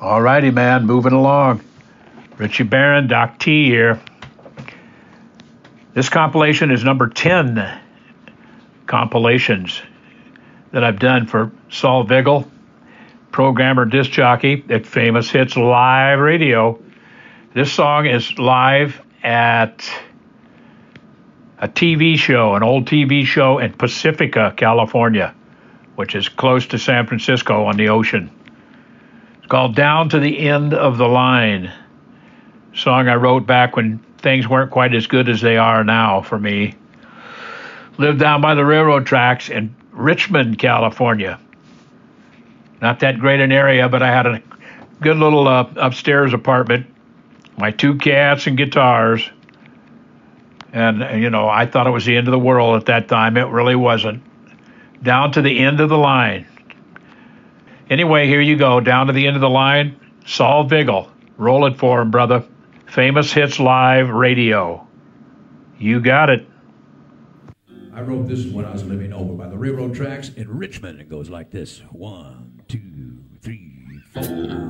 All righty, man, moving along. Richie Barron, Doc T here. This compilation is number 10 compilations that I've done for Saul Vigil, programmer disc jockey at Famous Hits Live Radio. This song is live at a TV show, an old TV show in Pacifica, California, which is close to San Francisco on the ocean. It's called Down to the End of the Line. Song I wrote back when things weren't quite as good as they are now for me. Lived down by the railroad tracks in Richmond, California. Not that great an area, but I had a good little upstairs apartment, my 2 cats and guitars. And, you know, I thought it was the end of the world at that time. It really wasn't. Down to the end of the line. Anyway, here you go. Down to the end of the line. Saul Vigil. Roll it for him, brother. Famous Hits Live Radio. You got it. I wrote this when I was living over by the railroad tracks in Richmond. It goes like this. 1, 2, 3, 4.